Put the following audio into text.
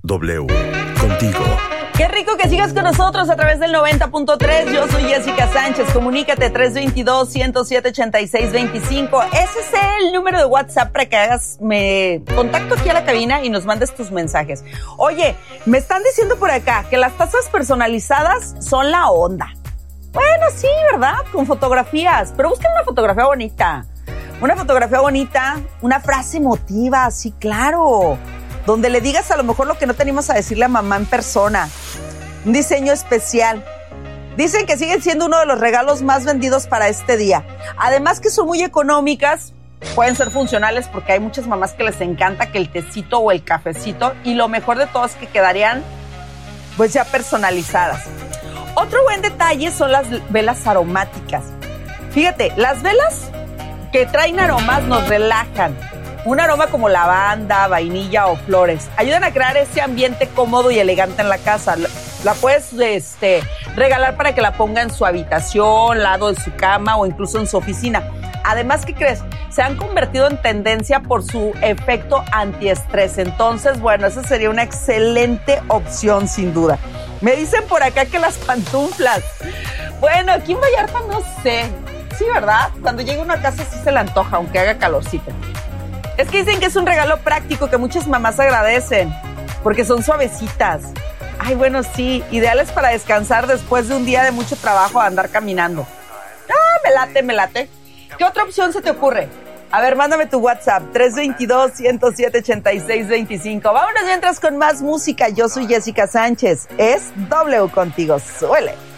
W, contigo. Qué rico que sigas con nosotros a través del 90.3. Yo soy Jessica Sánchez. Comunícate 322-107-8625. Ese es el número de WhatsApp para que hagas contacto aquí a la cabina y nos mandes tus mensajes. Oye, me están diciendo por acá que las tazas personalizadas son la onda. Bueno, sí, ¿verdad? Con fotografías. Pero busquen una fotografía bonita. Una fotografía bonita, una frase emotiva, sí, claro. Donde le digas a lo mejor lo que no te animas a decirle a mamá en persona. Un diseño especial. Dicen que siguen siendo uno de los regalos más vendidos para este día. Además que son muy económicas, pueden ser funcionales porque hay muchas mamás que les encanta que el tecito o el cafecito, y lo mejor de todo es que quedarían pues ya personalizadas. Otro buen detalle son las velas aromáticas. Fíjate, las velas que traen aromas nos relajan. Un aroma como lavanda, vainilla o flores ayudan a crear ese ambiente cómodo y elegante en la casa. La puedes regalar para que la ponga en su habitación, lado de su cama o incluso en su oficina. Además, ¿qué crees? Se han convertido en tendencia por su efecto antiestrés. Entonces, bueno, esa sería una excelente opción sin duda. Me dicen por acá que las pantuflas. Bueno, aquí en Vallarta no sé. Sí, ¿verdad? Cuando llega a una casa sí se le antoja, aunque haga calorcito. Es que dicen que es un regalo práctico que muchas mamás agradecen, porque son suavecitas. Ay, bueno, sí, ideales para descansar después de un día de mucho trabajo, a andar caminando. Ah, me late. ¿Qué otra opción se te ocurre? A ver, mándame tu WhatsApp, 322-107-8625. Vámonos mientras con más música. Yo soy Jessica Sánchez. Es W contigo. Suele.